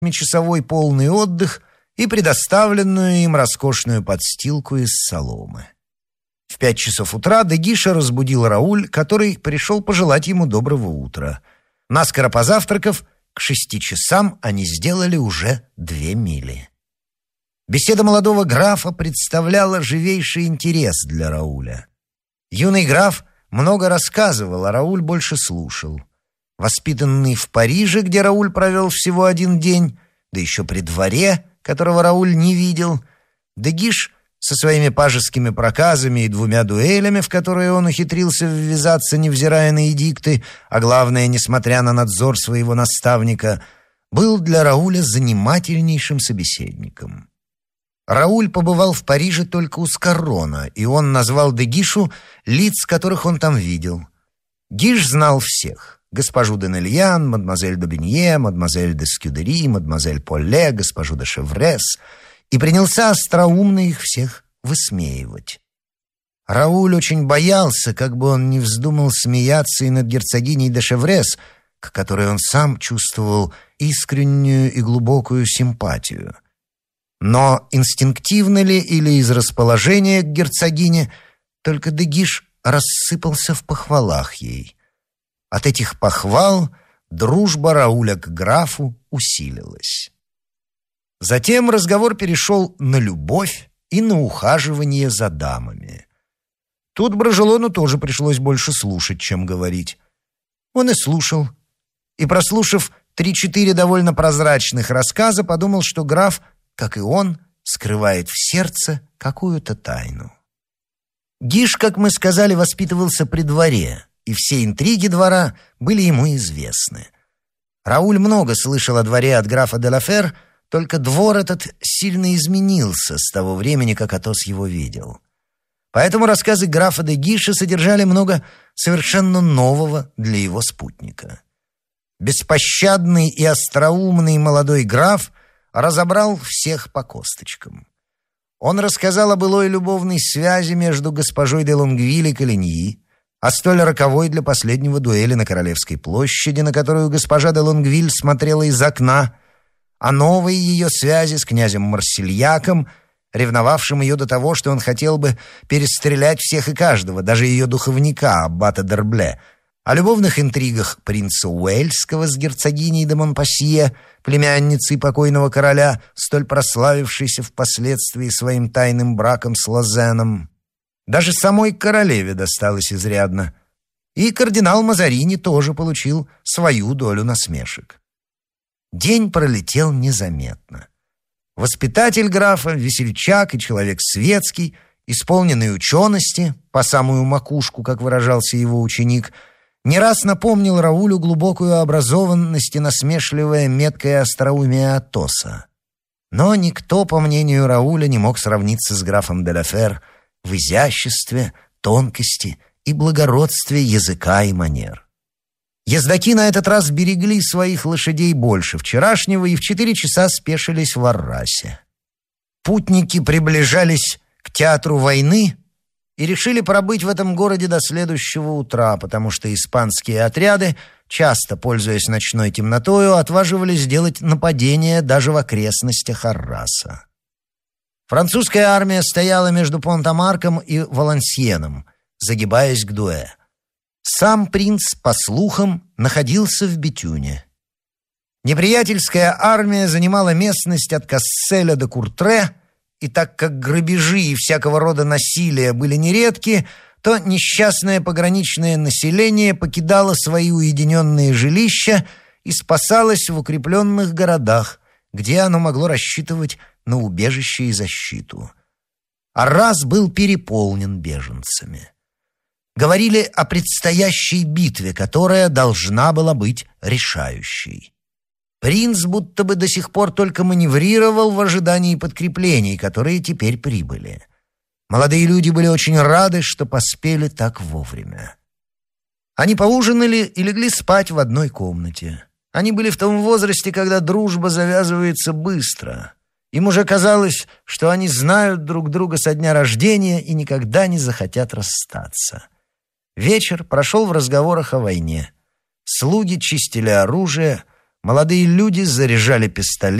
8-часовой полный отдых и предоставленную им роскошную подстилку из соломы. В 5 часов утра де Гиша разбудил Рауль, который пришел пожелать ему доброго утра. Наскоро позавтракав, к 6 часам они сделали уже 2 мили. Беседа молодого графа представляла живейший интерес для Рауля. Юный граф много рассказывал, а Рауль больше слушал. Воспитанный в Париже, где Рауль провел всего 1 день, да еще при дворе, которого Рауль не видел, де Гиш со своими пажескими проказами и 2 дуэлями, в которые он ухитрился ввязаться, невзирая на эдикты, а главное, несмотря на надзор своего наставника, был для Рауля занимательнейшим собеседником. Рауль побывал в Париже только у Скаррона, и он назвал де Гишу лиц, которых он там видел. Гиш знал всех: госпожу де Нельян, мадемуазель d'Aubigné, мадемуазель де Скюдери, мадемуазель Полле, госпожу де Шеврес, и принялся остроумно их всех высмеивать. Рауль очень боялся, как бы он не вздумал смеяться и над герцогиней де Шеврес, к которой он сам чувствовал искреннюю и глубокую симпатию. Но инстинктивно ли или из расположения к герцогине, только де Гиш рассыпался в похвалах ей. От этих похвал дружба Рауля к графу усилилась. Затем разговор перешел на любовь и на ухаживание за дамами. Тут Брожелону тоже пришлось больше слушать, чем говорить. Он и слушал, и, прослушав 3-4 довольно прозрачных рассказа, подумал, что граф, как и он, скрывает в сердце какую-то тайну. Гиш, как мы сказали, воспитывался при дворе, и все интриги двора были ему известны. Рауль много слышал о дворе от графа де ла Фер, только двор этот сильно изменился с того времени, как Атос его видел. Поэтому рассказы графа де Гиша содержали много совершенно нового для его спутника. Беспощадный и остроумный молодой граф разобрал всех по косточкам. Он рассказал о былой любовной связи между госпожой де Лонгвиль и Калиньи, о столь роковой для последнего дуэли на Королевской площади, на которую госпожа де Лонгвиль смотрела из окна, о новой ее связи с князем Марсельяком, ревновавшим ее до того, что он хотел бы перестрелять всех и каждого, даже ее духовника, аббата Д'Арбле, о любовных интригах принца Уэльского с герцогиней де Монпассье, племянницей покойного короля, столь прославившейся впоследствии своим тайным браком с Лозеном. Даже самой королеве досталось изрядно. И кардинал Мазарини тоже получил свою долю насмешек. День пролетел незаметно. Воспитатель графа, весельчак и человек светский, исполненный учености, по самую макушку, как выражался его ученик, не раз напомнил Раулю глубокую образованность и насмешливое меткое остроумие Атоса. Но никто, по мнению Рауля, не мог сравниться с графом де ла Фер в изяществе, тонкости и благородстве языка и манер. Ездаки на этот раз берегли своих лошадей больше вчерашнего и в 4 часа спешились в Аррасе. Путники приближались к театру войны и решили пробыть в этом городе до следующего утра, потому что испанские отряды, часто пользуясь ночной темнотою, отваживались делать нападения даже в окрестностях Арраса. Французская армия стояла между Понт-а-Марком и Валансьеном, загибаясь к Дуэ. Сам принц, по слухам, находился в Бетюне. Неприятельская армия занимала местность от Касселя до Куртре, и так как грабежи и всякого рода насилия были нередки, то несчастное пограничное население покидало свои уединенные жилища и спасалось в укрепленных городах, где оно могло рассчитывать на убежище и защиту. Аррас был переполнен беженцами. Говорили о предстоящей битве, которая должна была быть решающей. Принц будто бы до сих пор только маневрировал в ожидании подкреплений, которые теперь прибыли. Молодые люди были очень рады, что поспели так вовремя. Они поужинали и легли спать в одной комнате. Они были в том возрасте, когда дружба завязывается быстро. Им уже казалось, что они знают друг друга со дня рождения и никогда не захотят расстаться. Вечер прошел в разговорах о войне. Слуги чистили оружие, молодые люди заряжали пистолеты,